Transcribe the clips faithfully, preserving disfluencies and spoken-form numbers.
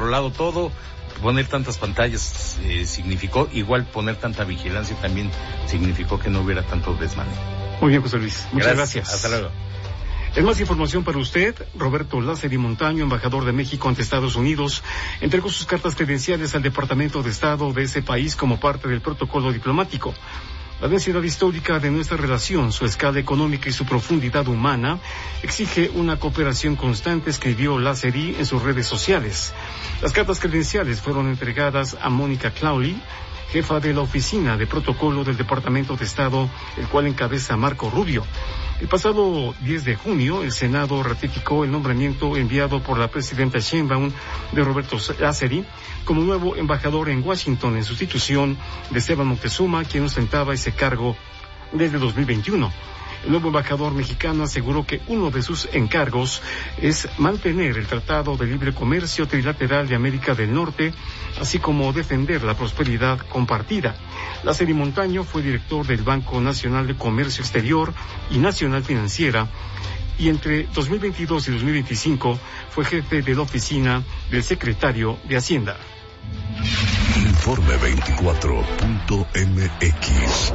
controlado todo. Poner tantas pantallas eh, significó, igual poner tanta vigilancia también significó que no hubiera tanto desmane. Muy bien, José Luis. Muchas gracias. gracias. Hasta luego. En más información para usted, Roberto Lázari Montaño, embajador de México ante Estados Unidos, entregó sus cartas credenciales al Departamento de Estado de ese país como parte del protocolo diplomático. La densidad histórica de nuestra relación, su escala económica y su profundidad humana exige una cooperación constante, escribió Lázari en sus redes sociales. Las cartas credenciales fueron entregadas a Mónica Clauli, jefa de la Oficina de Protocolo del Departamento de Estado, el cual encabeza Marco Rubio. El pasado diez de junio, el Senado ratificó el nombramiento enviado por la presidenta Sheinbaum de Roberto Lázari como nuevo embajador en Washington en sustitución de Esteban Moctezuma, quien ostentaba ese cargo desde dos mil veintiuno. El nuevo embajador mexicano aseguró que uno de sus encargos es mantener el Tratado de Libre Comercio Trilateral de América del Norte, así como defender la prosperidad compartida. Lázari Montaño fue director del Banco Nacional de Comercio Exterior y Nacional Financiera, y entre dos mil veintidós y dos mil veinticinco fue jefe de la oficina del secretario de Hacienda. Informe veinticuatro punto m x.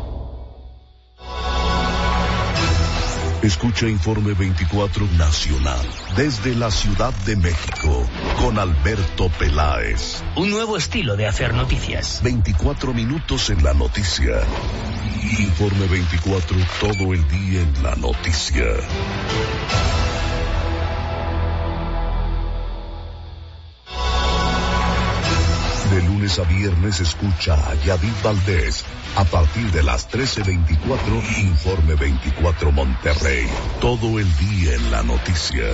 Escucha Informe veinticuatro Nacional desde la Ciudad de México con Alberto Peláez. Un nuevo estilo de hacer noticias. veinticuatro minutos en la noticia. Informe veinticuatro, todo el día en la noticia. De lunes a viernes escucha a Yadid Valdés a partir de las trece veinticuatro, Informe veinticuatro Monterrey. Todo el día en la noticia.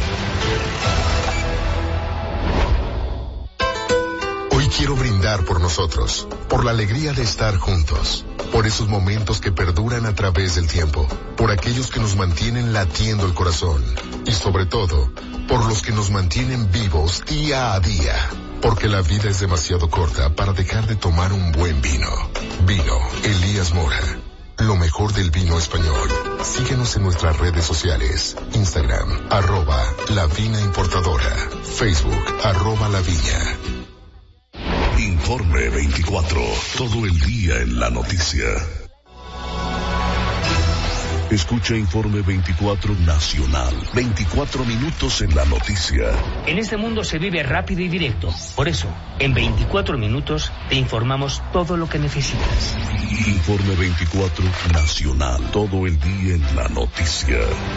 Hoy quiero brindar por nosotros, por la alegría de estar juntos, por esos momentos que perduran a través del tiempo, por aquellos que nos mantienen latiendo el corazón y sobre todo, por los que nos mantienen vivos día a día. Porque la vida es demasiado corta para dejar de tomar un buen vino. Vino Elías Mora. Lo mejor del vino español. Síguenos en nuestras redes sociales. Instagram, arroba La Vina Importadora. Facebook, arroba La Viña. Informe veinticuatro. Todo el día en la noticia. Escucha Informe veinticuatro Nacional. veinticuatro minutos en la noticia. En este mundo se vive rápido y directo. Por eso, en veinticuatro minutos te informamos todo lo que necesitas. Informe veinticuatro Nacional. Todo el día en la noticia.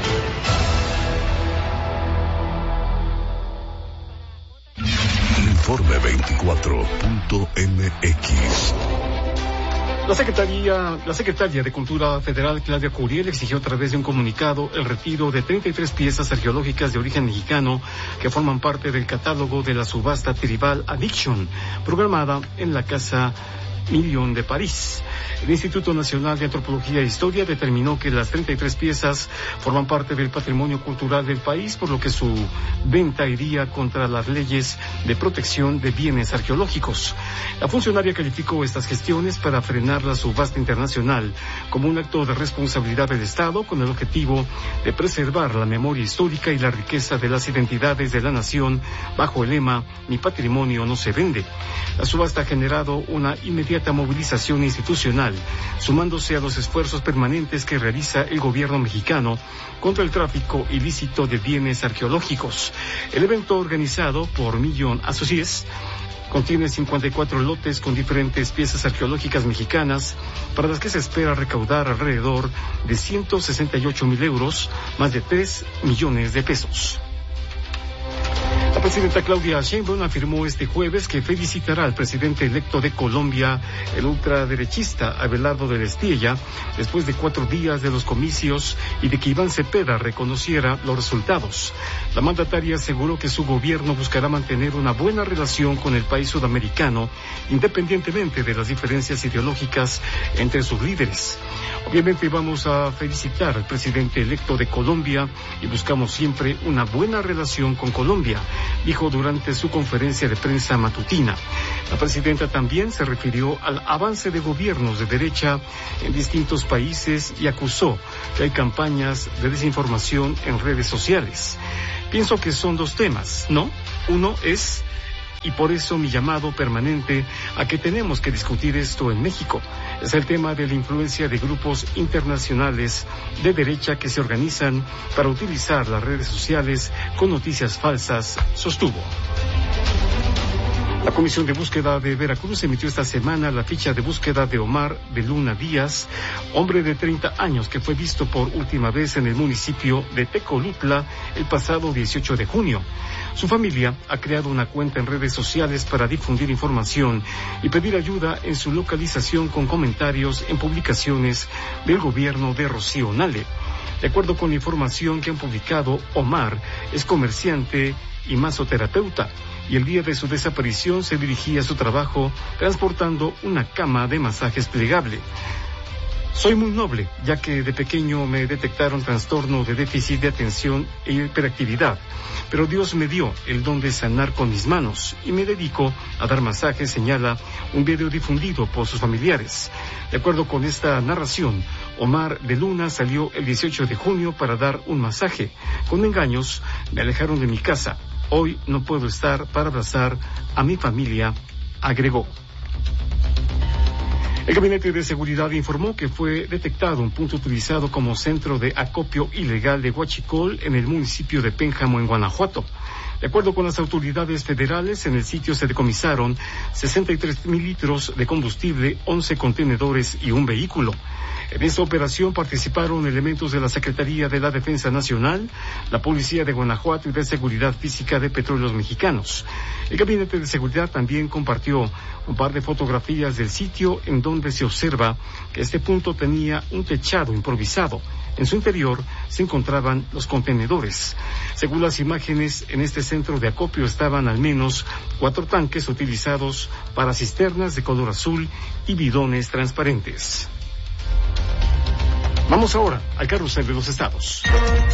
Informe veinticuatro punto m x. La Secretaría, la Secretaria de Cultura Federal, Claudia Curiel, exigió a través de un comunicado el retiro de treinta y tres piezas arqueológicas de origen mexicano que forman parte del catálogo de la subasta tribal Addiction, programada en la Casa Million de París. El Instituto Nacional de Antropología e Historia determinó que las treinta y tres piezas forman parte del patrimonio cultural del país, por lo que su venta iría contra las leyes de protección de bienes arqueológicos. La funcionaria calificó estas gestiones para frenar la subasta internacional como un acto de responsabilidad del Estado con el objetivo de preservar la memoria histórica y la riqueza de las identidades de la nación bajo el lema "Mi patrimonio no se vende". La subasta ha generado una inmediata movilización institucional, sumándose a los esfuerzos permanentes que realiza el gobierno mexicano contra el tráfico ilícito de bienes arqueológicos. El evento, organizado por Million Associates, contiene cincuenta y cuatro lotes con diferentes piezas arqueológicas mexicanas, para las que se espera recaudar alrededor de ciento sesenta y ocho mil euros, más de tres millones de pesos. La presidenta Claudia Sheinbaum afirmó este jueves que felicitará al presidente electo de Colombia, el ultraderechista Abelardo de la Espriella, después de cuatro días de los comicios y de que Iván Cepeda reconociera los resultados. La mandataria aseguró que su gobierno buscará mantener una buena relación con el país sudamericano, independientemente de las diferencias ideológicas entre sus líderes. Obviamente vamos a felicitar al presidente electo de Colombia y buscamos siempre una buena relación con Colombia, dijo durante su conferencia de prensa matutina. La presidenta también se refirió al avance de gobiernos de derecha en distintos países y acusó que hay campañas de desinformación en redes sociales. Pienso que son dos temas, ¿no? Uno es y por eso mi llamado permanente a que tenemos que discutir esto en México. Es el tema de la influencia de grupos internacionales de derecha que se organizan para utilizar las redes sociales con noticias falsas, sostuvo. La Comisión de Búsqueda de Veracruz emitió esta semana la ficha de búsqueda de Omar de Luna Díaz, hombre de treinta años que fue visto por última vez en el municipio de Tecolutla el pasado dieciocho de junio. Su familia ha creado una cuenta en redes sociales para difundir información y pedir ayuda en su localización con comentarios en publicaciones del gobierno de Rocío Nale. De acuerdo con la información que han publicado, Omar es comerciante y masoterapeuta, y el día de su desaparición se dirigía a su trabajo transportando una cama de masajes plegable. Soy muy noble, ya que de pequeño me detectaron trastorno de déficit de atención e hiperactividad, pero Dios me dio el don de sanar con mis manos y me dedico a dar masajes, señala un video difundido por sus familiares. De acuerdo con esta narración, Omar de Luna salió el dieciocho de junio para dar un masaje. Con engaños, me alejaron de mi casa. Hoy no puedo estar para abrazar a mi familia, agregó. El Gabinete de Seguridad informó que fue detectado un punto utilizado como centro de acopio ilegal de huachicol en el municipio de Pénjamo, en Guanajuato. De acuerdo con las autoridades federales, en el sitio se decomisaron sesenta y tres mil litros de combustible, once contenedores y un vehículo. En esta operación participaron elementos de la Secretaría de la Defensa Nacional, la Policía de Guanajuato y de Seguridad Física de Petróleos Mexicanos. El Gabinete de Seguridad también compartió un par de fotografías del sitio en donde se observa que este punto tenía un techado improvisado. En su interior se encontraban los contenedores. Según las imágenes, en este centro de acopio estaban al menos cuatro tanques utilizados para cisternas de color azul y bidones transparentes. Vamos ahora al carrusel de los estados.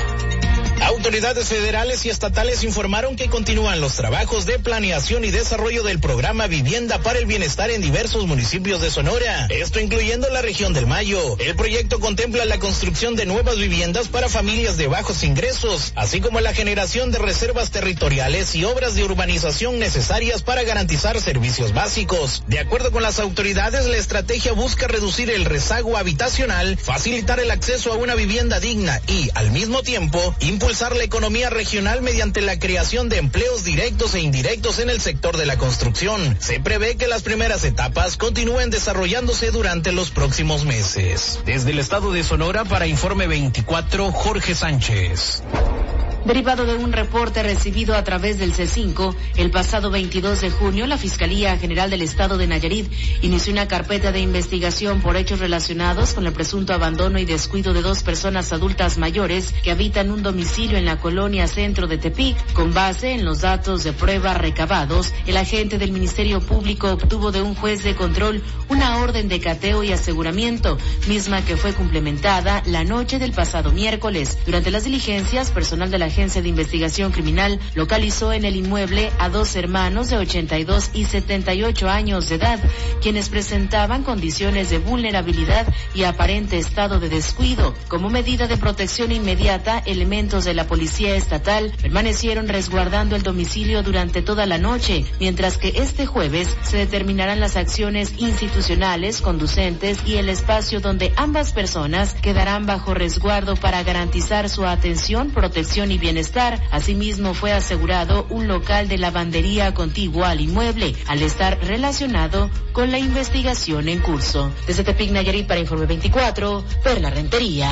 Autoridades federales y estatales informaron que continúan los trabajos de planeación y desarrollo del programa Vivienda para el Bienestar en diversos municipios de Sonora, esto incluyendo la región del Mayo. El proyecto contempla la construcción de nuevas viviendas para familias de bajos ingresos, así como la generación de reservas territoriales y obras de urbanización necesarias para garantizar servicios básicos. De acuerdo con las autoridades, la estrategia busca reducir el rezago habitacional, facilitar el acceso a una vivienda digna y, al mismo tiempo, impulsar la economía regional mediante la creación de empleos directos e indirectos en el sector de la construcción. Se prevé que las primeras etapas continúen desarrollándose durante los próximos meses. Desde el estado de Sonora, para Informe veinticuatro, Jorge Sánchez. Derivado de un reporte recibido a través del C cinco, el pasado veintidós de junio, la Fiscalía General del Estado de Nayarit inició una carpeta de investigación por hechos relacionados con el presunto abandono y descuido de dos personas adultas mayores que habitan un domicilio en la colonia Centro de Tepic. Con base en los datos de prueba recabados, el agente del Ministerio Público obtuvo de un juez de control una orden de cateo y aseguramiento, misma que fue complementada la noche del pasado miércoles. Durante las diligencias, personal de la Agencia de Investigación Criminal localizó en el inmueble a dos hermanos de ochenta y dos y setenta y ocho años de edad, quienes presentaban condiciones de vulnerabilidad y aparente estado de descuido. Como medida de protección inmediata, elementos de la Policía Estatal permanecieron resguardando el domicilio durante toda la noche, mientras que este jueves se determinarán las acciones institucionales conducentes y el espacio donde ambas personas quedarán bajo resguardo para garantizar su atención, protección y bienestar. Asimismo, fue asegurado un local de lavandería contiguo al inmueble, al estar relacionado con la investigación en curso. Desde Tepic, Nayarit, para Informe veinticuatro, Perla Rentería.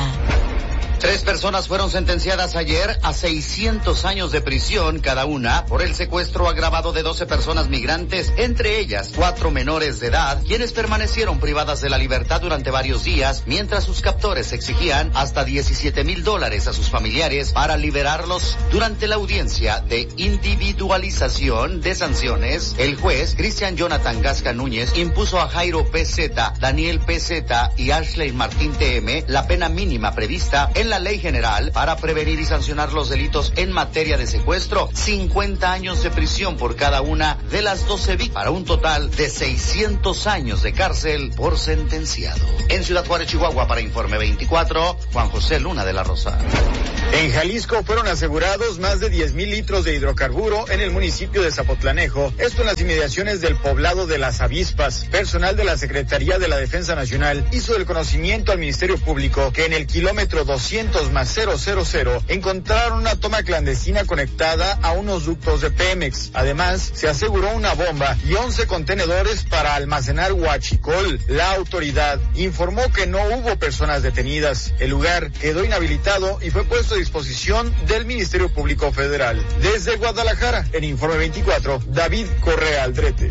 Tres personas fueron sentenciadas ayer a seiscientos años de prisión cada una por el secuestro agravado de doce personas migrantes, entre ellas cuatro menores de edad, quienes permanecieron privadas de la libertad durante varios días mientras sus captores exigían hasta diecisiete mil dólares a sus familiares para liberarlos. Durante la audiencia de individualización de sanciones, el juez Cristian Jonathan Gasca Núñez impuso a Jairo P Z, Daniel P Z y Ashley Martín T M la pena mínima prevista en la la Ley General para prevenir y sancionar los delitos en materia de secuestro, cincuenta años de prisión por cada una de las doce víctimas, para un total de seiscientos años de cárcel por sentenciado. En Ciudad Juárez, Chihuahua, para Informe veinticuatro, Juan José Luna de la Rosa. En Jalisco fueron asegurados más de diez mil litros de hidrocarburo en el municipio de Zapotlanejo, esto en las inmediaciones del poblado de Las Avispas. Personal de la Secretaría de la Defensa Nacional hizo el conocimiento al Ministerio Público que en el kilómetro doscientos más cero cero cero encontraron una toma clandestina conectada a unos ductos de Pemex. Además, se aseguró una bomba y once contenedores para almacenar huachicol. La autoridad informó que no hubo personas detenidas. El lugar quedó inhabilitado y fue puesto a disposición del Ministerio Público Federal. Desde Guadalajara, en Informe veinticuatro, David Correa Aldrete.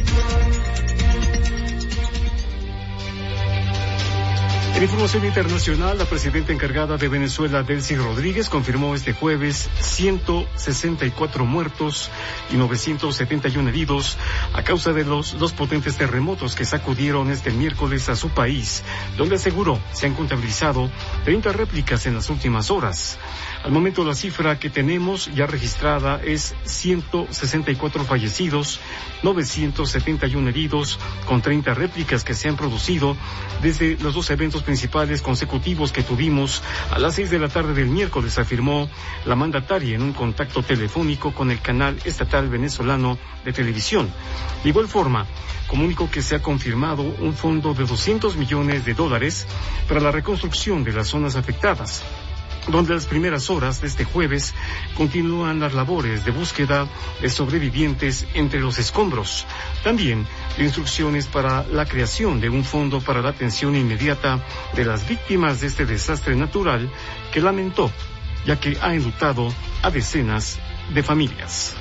En información internacional, la presidenta encargada de Venezuela, Delcy Rodríguez, confirmó este jueves ciento sesenta y cuatro muertos y novecientos setenta y uno heridos a causa de los dos potentes terremotos que sacudieron este miércoles a su país, donde aseguró se han contabilizado treinta réplicas en las últimas horas. Al momento, la cifra que tenemos ya registrada es ciento sesenta y cuatro fallecidos, novecientos setenta y uno heridos, con treinta réplicas que se han producido desde los dos eventos principales consecutivos que tuvimos a las seis de la tarde del miércoles, afirmó la mandataria en un contacto telefónico con el canal estatal venezolano de televisión. De igual forma, comunicó que se ha confirmado un fondo de doscientos millones de dólares para la reconstrucción de las zonas afectadas, donde las primeras horas de este jueves continúan las labores de búsqueda de sobrevivientes entre los escombros. También dio instrucciones para la creación de un fondo para la atención inmediata de las víctimas de este desastre natural que lamentó, ya que ha enlutado a decenas de familias.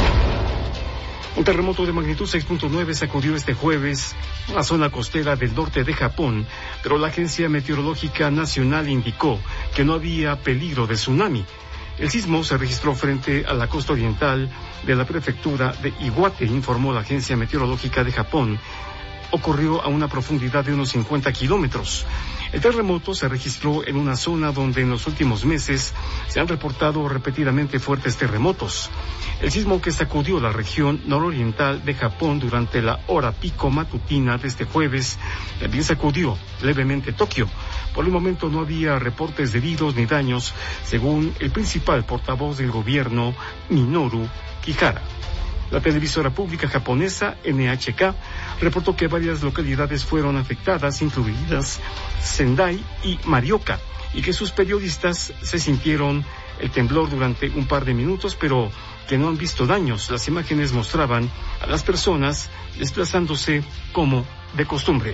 Un terremoto de magnitud seis punto nueve sacudió este jueves la zona costera del norte de Japón, pero la Agencia Meteorológica Nacional indicó que no había peligro de tsunami. El sismo se registró frente a la costa oriental de la prefectura de Iwate, informó la Agencia Meteorológica de Japón. Ocurrió a una profundidad de unos cincuenta kilómetros. El terremoto se registró en una zona donde en los últimos meses se han reportado repetidamente fuertes terremotos. El sismo que sacudió la región nororiental de Japón durante la hora pico matutina de este jueves también sacudió levemente Tokio. Por el momento no había reportes de heridos ni daños, según el principal portavoz del gobierno, Minoru Kihara. La televisora pública japonesa N H K reportó que varias localidades fueron afectadas, incluidas Sendai y Morioka, y que sus periodistas se sintieron el temblor durante un par de minutos, pero que no han visto daños. Las imágenes mostraban a las personas desplazándose como de costumbre.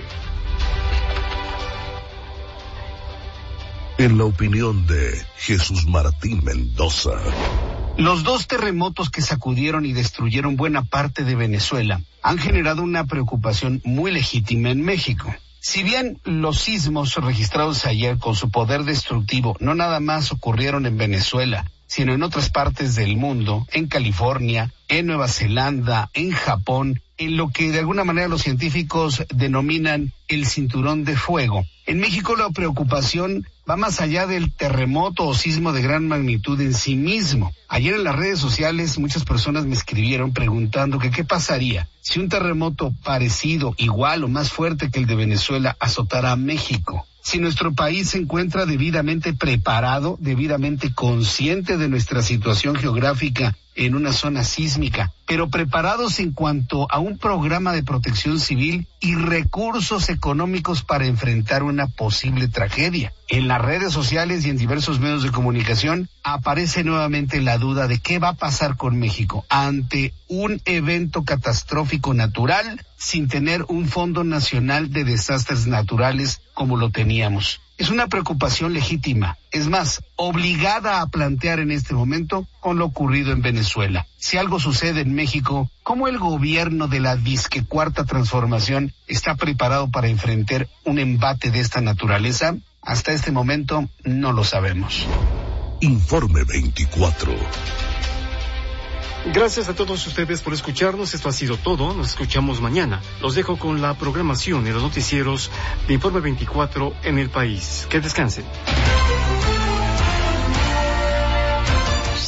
En la opinión de Jesús Martín Mendoza. Los dos terremotos que sacudieron y destruyeron buena parte de Venezuela han generado una preocupación muy legítima en México. Si bien los sismos registrados ayer con su poder destructivo no nada más ocurrieron en Venezuela, sino en otras partes del mundo, en California, en Nueva Zelanda, en Japón, en lo que de alguna manera los científicos denominan el cinturón de fuego. En México la preocupación va más allá del terremoto o sismo de gran magnitud en sí mismo. Ayer en las redes sociales muchas personas me escribieron preguntando que qué pasaría si un terremoto parecido, igual o más fuerte que el de Venezuela azotara a México. Si nuestro país se encuentra debidamente preparado, debidamente consciente de nuestra situación geográfica en una zona sísmica, pero preparados en cuanto a un programa de protección civil y recursos económicos para enfrentar una posible tragedia. En las redes sociales y en diversos medios de comunicación aparece nuevamente la duda de qué va a pasar con México ante un evento catastrófico natural sin tener un Fondo Nacional de Desastres Naturales como lo teníamos. Es una preocupación legítima, es más, obligada a plantear en este momento con lo ocurrido en Venezuela. Si algo sucede en México, ¿cómo el gobierno de la disque cuarta transformación está preparado para enfrentar un embate de esta naturaleza? Hasta este momento no lo sabemos. Informe veinticuatro. Gracias a todos ustedes por escucharnos. Esto ha sido todo. Nos escuchamos mañana. Los dejo con la programación y los noticieros de Informe veinticuatro en el país. Que descansen.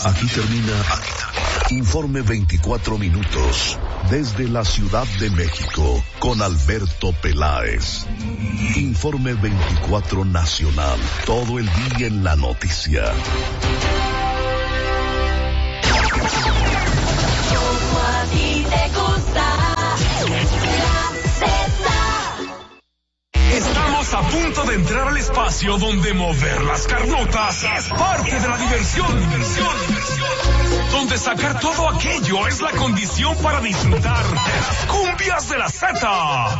Aquí termina, aquí termina. Informe veinticuatro minutos. Desde la Ciudad de México, con Alberto Peláez. Informe veinticuatro Nacional. Todo el día en la noticia. Como a ti te gusta, la Z. Estamos a punto de entrar al espacio donde mover las carnotas es parte de la diversión. Diversión, diversión. Donde sacar todo aquello es la condición para disfrutar de las cumbias de la Z.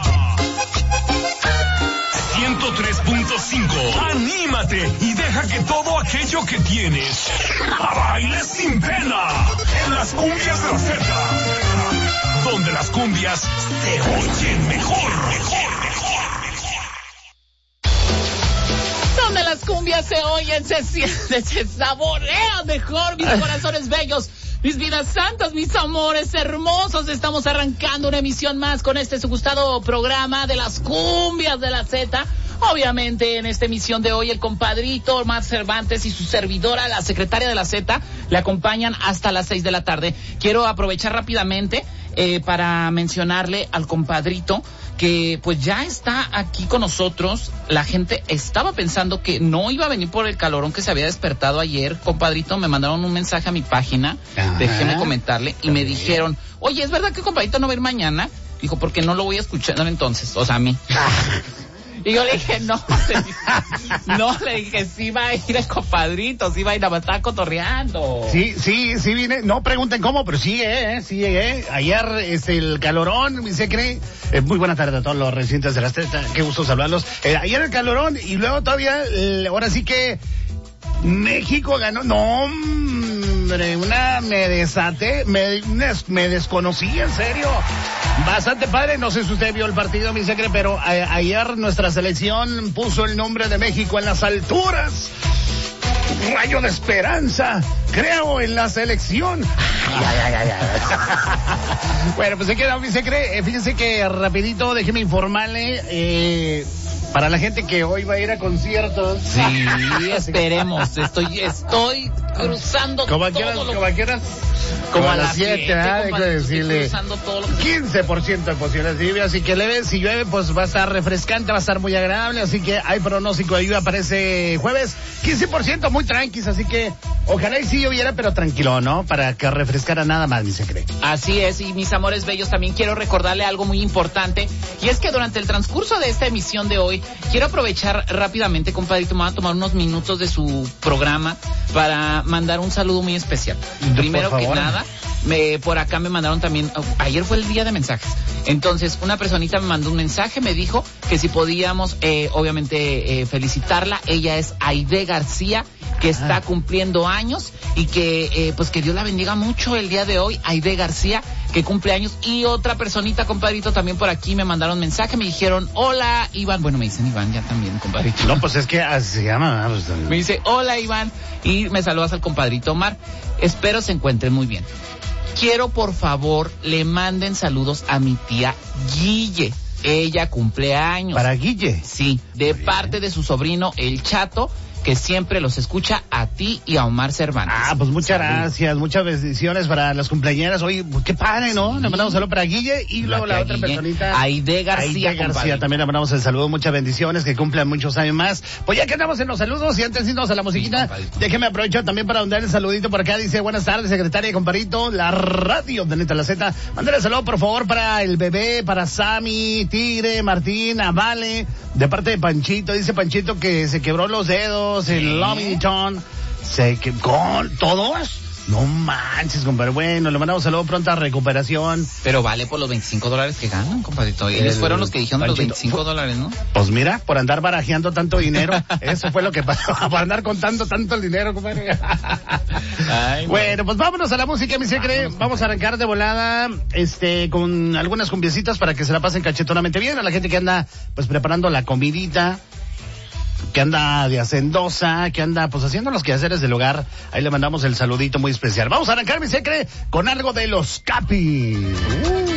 ciento tres punto cinco. Anímate y deja que todo aquello que tienes baile sin pena en las cumbias de la Z. Donde las cumbias se oyen mejor, mejor, mejor. Donde las cumbias se oyen, se sienten, se saborean mejor, mis corazones bellos, mis vidas santas, mis amores hermosos. Estamos arrancando una emisión más con este su gustado programa de las cumbias de la Z. Obviamente, en esta emisión de hoy, el compadrito Omar Cervantes y su servidora, la secretaria de la Z, le acompañan hasta las seis de la tarde. Quiero aprovechar rápidamente eh, para mencionarle al compadrito que pues ya está aquí con nosotros. La gente estaba pensando que no iba a venir por el calorón que se había despertado ayer. Compadrito, me mandaron un mensaje a mi página, ajá, déjeme comentarle, y me dijeron, oye, ¿es verdad que compadrito no va a ir mañana? Dijo, porque no lo voy a escuchar entonces, o sea, a mí. Y yo le dije, no, no, le dije, sí va a ir el compadrito, sí va a ir a estar cotorreando. Sí, sí, sí vine, no pregunten cómo, pero sí, eh, sí llegué. Ayer es el calorón, se cree. Eh, muy buena tarde a todos los residentes de la Z, qué gusto saludarlos. Eh, ayer el calorón y luego todavía, eh, ahora sí que México ganó, no, hombre, una, me desaté, me, me desconocí, en serio. Bastante padre, no sé si usted vio el partido, mi secre, pero a, ayer nuestra selección puso el nombre de México en las alturas. Un rayo de esperanza, creo en la selección. Ay, ay, ay, ay. Bueno, pues se queda, mi secre, fíjense que rapidito, déjeme informarle, eh... para la gente que hoy va a ir a conciertos. Sí, esperemos. Estoy, estoy cruzando como todo quieras, lo... como quieras. Como, como a las siete, ¿ah? Dejo de decirle. quince por ciento de posibilidades de lluvia, así que leve, si llueve, pues va a estar refrescante, va a estar muy agradable, así que hay pronóstico de lluvia para ese jueves. quince por ciento muy tranquis, así que ojalá y sí lloviera, pero tranquilo, ¿no? Para que refrescara nada más, mi secreto. Así es, y mis amores bellos, también quiero recordarle algo muy importante, y es que durante el transcurso de esta emisión de hoy, quiero aprovechar rápidamente, compadrito, me voy a tomar unos minutos de su programa para mandar un saludo muy especial. Primero que nada, me, por acá me mandaron también, oh, ayer fue el día de mensajes, entonces una personita me mandó un mensaje, me dijo que si podíamos, eh, obviamente, eh, felicitarla. Ella es Aide García, que está ah. cumpliendo años, y que, eh, pues que Dios la bendiga mucho el día de hoy, Aide García, que cumple años. Y otra personita, compadrito, también por aquí me mandaron mensaje, me dijeron, hola, Iván. Bueno, me dicen Iván ya también, compadrito. No, pues es que así se llama. Pues, me dice, hola, Iván, y me saludas al compadrito Omar. Espero se encuentren muy bien. Quiero, por favor, le manden saludos a mi tía Guille. Ella cumple años. ¿Para Guille? Sí, de parte de su sobrino, el Chato, que siempre los escucha a ti y a Omar Cervantes. Ah, pues muchas Salud. gracias, muchas bendiciones para las cumpleañeras. Oye, qué padre, ¿no? Sí. Le mandamos un saludo para Guille y luego la, la otra Guille, personita. Aide García. Aide García, también le mandamos el saludo, muchas bendiciones, que cumplan muchos años más. Pues ya que andamos en los saludos y antes de irnos a la musiquita, sí, déjeme aprovechar también para mandar el saludito por acá. Dice, buenas tardes, secretaria y compadrito, la radio de Neta La Z. Mándale saludo, por favor, para el bebé, para Sammy, Tigre, Martín, Avale, de parte de Panchito. Dice Panchito que se quebró los dedos, el Lovington, se que con todos. No manches, compadre. Bueno, le mandamos saludo, pronta recuperación. Pero vale por los veinticinco dólares que ganan, compadrito. Ellos el, fueron los que dijeron Panchito, los veinticinco dólares, ¿no? Pues mira, por andar barajeando tanto dinero. Eso fue lo que pasó. Por andar contando tanto el dinero, compadre. Ay, bueno, pues vámonos a la música, mi secre. Vamos a arrancar de volada, este, con algunas cumbiecitas para que se la pasen cachetonamente bien. A la gente que anda, pues, preparando la comidita, que anda de hacendosa, que anda pues haciendo los quehaceres del hogar. Ahí le mandamos el saludito muy especial. Vamos a arrancar, mi secre, con algo de los Capi. Uh.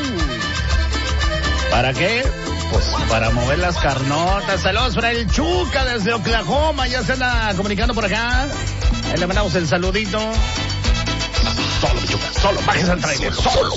¿Para qué? Pues para mover las carnotas. Saludos para el Chuca desde Oklahoma, ya se anda comunicando por acá. Ahí le mandamos el saludito. Solo, Michoacán, solo, bájese al trailer, solo,